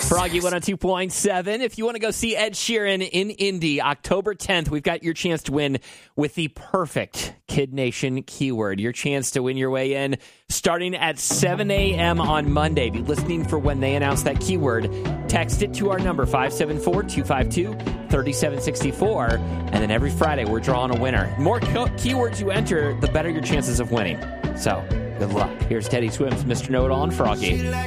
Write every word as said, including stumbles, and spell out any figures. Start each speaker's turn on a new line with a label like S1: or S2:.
S1: Froggy one oh two point seven. If you want to go see Ed Sheeran in Indy, October tenth, we've got your chance to win with the perfect Kid Nation keyword. Your chance to win your way in starting at seven a.m. on Monday. Be listening for when they announce that keyword. Text it to our number, five seven four, two five two, three seven six four. And then every Friday, we're drawing a winner. The more co- keywords you enter, the better your chances of winning. So, good luck. Here's Teddy Swims, Mister Know-It-All, and Froggy.